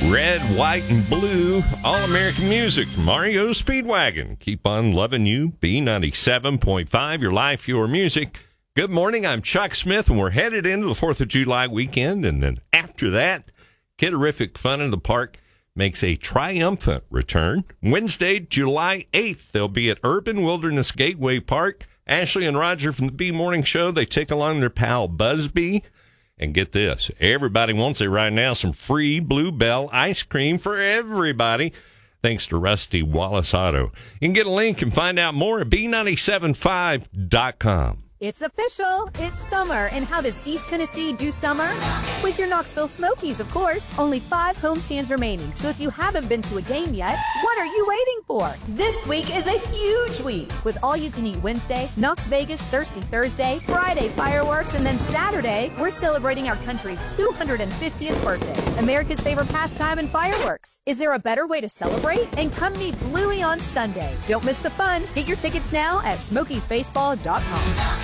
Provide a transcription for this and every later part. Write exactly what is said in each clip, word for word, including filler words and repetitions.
Red, white, and blue, all-American music from R E O Speedwagon. Keep on loving you, B ninety-seven point five, your life, your music. Good morning, I'm Chuck Smith, and we're headed into the fourth of July weekend, and then after that, Kidderific Fun in the Park makes a triumphant return. Wednesday, July eighth, they'll be at Urban Wilderness Gateway Park. Ashley and Roger from the B Morning Show, they take along their pal Busby. And get this, everybody wants it right now, some free Bluebell ice cream for everybody, thanks to Rusty Wallace Auto. You can get a link and find out more at B nine seven five dot com. It's official. It's summer. And how does East Tennessee do summer? With your Knoxville Smokies, of course. Only five homestands remaining. So if you haven't been to a game yet, what are you waiting for? This week is a huge week. With All You Can Eat Wednesday, Knox Vegas Thirsty Thursday, Friday fireworks, and then Saturday, we're celebrating our country's two hundred fiftieth birthday. America's favorite pastime and fireworks. Is there a better way to celebrate? And come meet Bluey on Sunday. Don't miss the fun. Get your tickets now at smokies baseball dot com.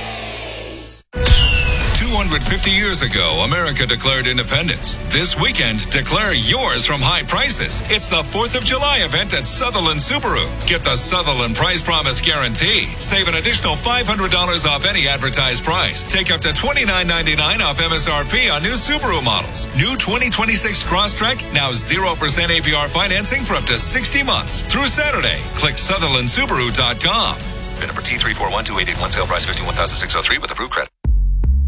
two hundred fifty years ago, America declared independence. This weekend, declare yours from high prices. It's the fourth of July event at Sutherland Subaru. Get the Sutherland Price Promise Guarantee. Save an additional five hundred dollars off any advertised price. Take up to twenty-nine ninety-nine off M S R P on new Subaru models. New twenty twenty-six Crosstrek, now zero percent A P R financing for up to sixty months. Through Saturday. Click Sutherland Subaru dot com. VIN number T three four one two eight eight one, sale price fifty-one thousand six hundred three with approved credit.